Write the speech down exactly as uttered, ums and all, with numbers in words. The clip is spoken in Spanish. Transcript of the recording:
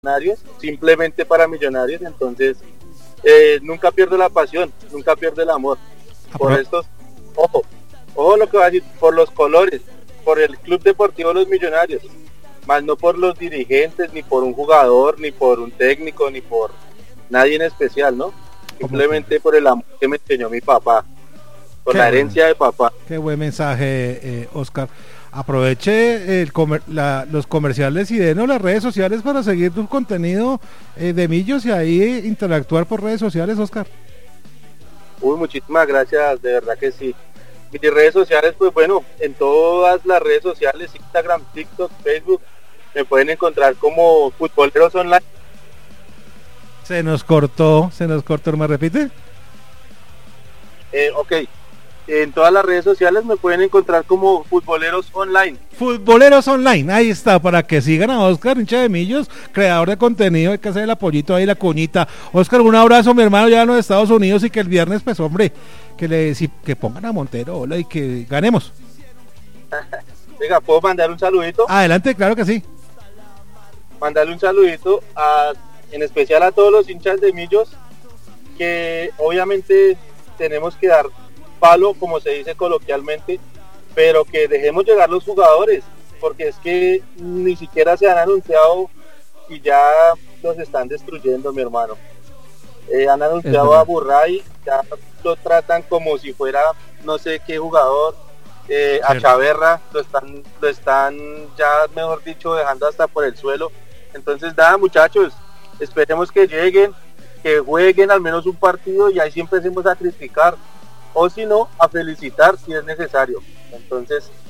Millonarios, simplemente para Millonarios, entonces eh, nunca pierdo la pasión, nunca pierdo el amor por estos, ojo, ojo lo que va a decir, por los colores, por el Club Deportivo Los Millonarios, más no por los dirigentes, ni por un jugador, ni por un técnico, ni por nadie en especial, ¿no? Simplemente por el amor que me enseñó mi papá, por la herencia de papá. Qué buen mensaje, eh, Oscar. Aproveche el comer, la, los comerciales y denos las redes sociales para seguir tu contenido eh, de Millos y ahí eh, interactuar por redes sociales, Oscar. Uy, muchísimas gracias, de verdad que sí. Mis redes sociales, pues bueno, en todas las redes sociales, Instagram, TikTok, Facebook, me pueden encontrar como Futboleros Online. Se nos cortó, se nos cortó, ¿me repite? Eh, ok. En todas las redes sociales me pueden encontrar como Futboleros Online. Futboleros Online, ahí está, para que sigan a Oscar, hincha de Millos, creador de contenido, hay que hacer el apoyito ahí, la cuñita. Oscar, un abrazo, mi hermano, ya en los Estados Unidos, y que el viernes, pues hombre, que le si, que pongan a Montero, hola, y que ganemos. Venga, ¿puedo mandar un saludito? Adelante, claro que sí. Mandarle un saludito, a, en especial a todos los hinchas de Millos, que obviamente tenemos que dar palo, como se dice coloquialmente, pero que dejemos llegar los jugadores, porque es que ni siquiera se han anunciado y ya los están destruyendo, mi hermano. Eh, han anunciado a Burray, ya lo tratan como si fuera no sé qué jugador, eh, a Chaverra lo están, lo están ya, mejor dicho, dejando hasta por el suelo. Entonces nada, muchachos, esperemos que lleguen, que jueguen al menos un partido y ahí sí empecemos a criticar, o si no, a felicitar si es necesario. Entonces,